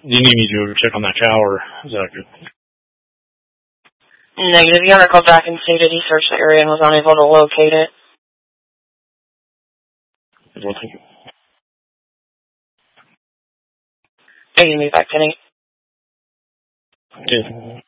Do you need me to check on that cow, or is that good? Negative. The owner called back and stated he searched the area and was unable to locate it. Well, thank you. Are you me back to Nate? Okay.